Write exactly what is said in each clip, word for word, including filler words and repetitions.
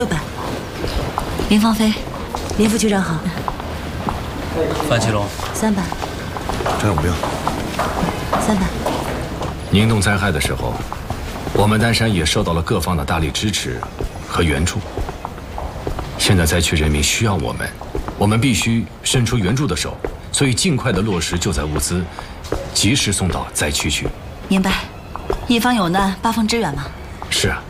六百。林芳菲，林副局长好。 范奇龙， 三百。 张永兵， 三百。 宁冬灾害的时候，我们丹山也受到了各方的大力支持和援助。现在灾区人民需要我们，我们必须伸出援助的手，所以尽快的落实救灾物资，及时送到灾区去。 明白。一方有难，八方支援嘛。 是啊。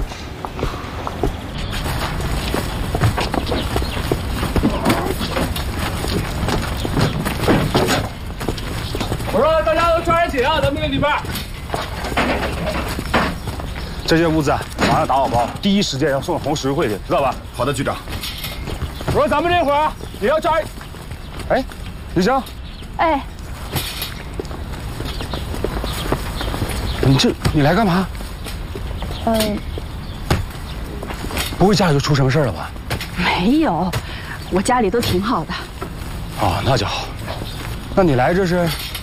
我说大家都抓紧啊，咱们这里边。 这些物资啊，马上打好包，第一时间要送到红十字会去，知道吧？ 好的，局长。 我说咱们这会儿也要抓。 哎，李湘， 哎， 你这你来干嘛？ 嗯， 不会家里就出什么事了吧？ 没有，我家里都挺好的。 哦，那就好。那你来这是？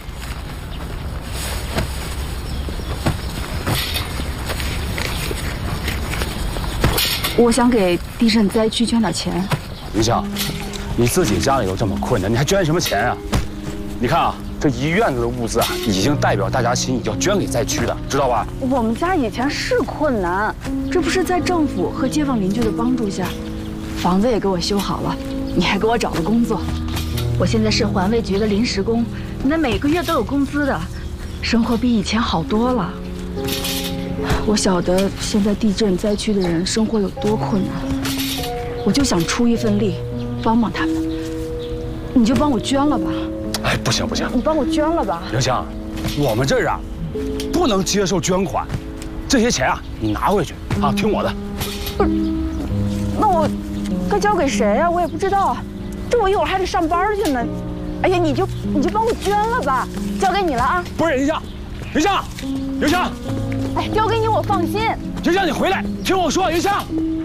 我想给地震灾区捐点钱。 林湘，你自己家里都这么困难，你还捐什么钱啊？你看啊，这一院子的物资啊，已经代表大家心意，要捐给灾区的，知道吧？ 我们家以前是困难，这不是在政府和街坊邻居的帮助下，房子也给我修好了，你还给我找了工作。我现在是环卫局的临时工，那每个月都有工资的，生活比以前好多了。 我晓得现在地震灾区的人生活有多困难，我就想出一份力，帮帮他们。你就帮我捐了吧。 哎，不行不行， 你帮我捐了吧。 刘湘，我们这儿啊，不能接受捐款，这些钱啊，你拿回去啊，听我的。 不是，那我该交给谁呀？我也不知道，这我一会儿还得上班去呢。哎呀，你就你就帮我捐了吧，交给你了啊。 不是，林湘，林湘，刘湘。 哎，交给你我放心。 就让你回来，听我说，云香。